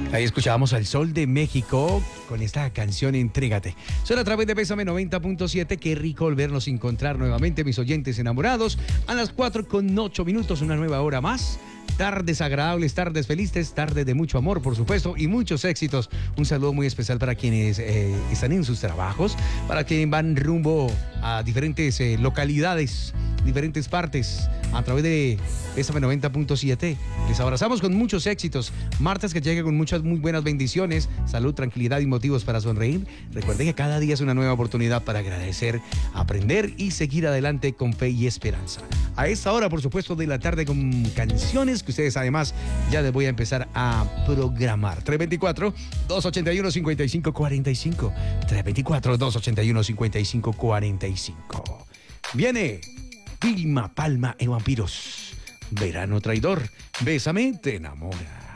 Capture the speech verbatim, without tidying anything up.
Ahí escuchábamos al Sol de México con esta canción Entrégate. Suena a través de Bésame noventa punto siete. Qué rico volvernos a encontrar nuevamente, mis oyentes enamorados. A las cuatro con ocho minutos, una nueva hora más. Tardes agradables, tardes felices, tardes de mucho amor, por supuesto, y muchos éxitos. Un saludo muy especial para quienes eh, están en sus trabajos, para quienes van rumbo a diferentes eh, localidades, diferentes partes, a través de Bésame noventa punto siete. Les abrazamos con muchos éxitos. Martes que llegue con muchas muy buenas bendiciones, salud, tranquilidad y motivos para sonreír. Recuerden que cada día es una nueva oportunidad para agradecer, aprender y seguir adelante con fe y esperanza. A esta hora, por supuesto, de la tarde con canciones que ustedes además ya les voy a empezar a programar. tres dos cuatro, dos ocho uno, cinco cinco cuatro cinco. tres dos cuatro, dos ocho uno, cinco cinco cuatro cinco. Viene Vilma Palma en Vampiros. Verano traidor. Bésame, te enamora.